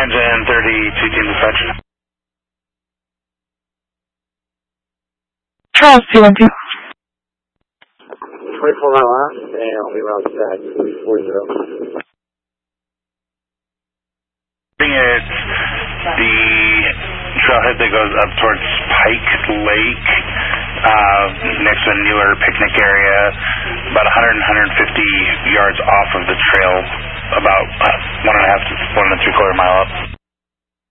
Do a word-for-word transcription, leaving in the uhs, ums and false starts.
Engine thirty-two team dispatch. Charles, two one two. twenty-four mile out, and I'll be around that four zero. It's the trailhead that goes up towards Pike Lake, uh, next to a newer picnic area, about one hundred, one hundred fifty yards off of the trail, about uh, one and a half to one and three quarter mile up.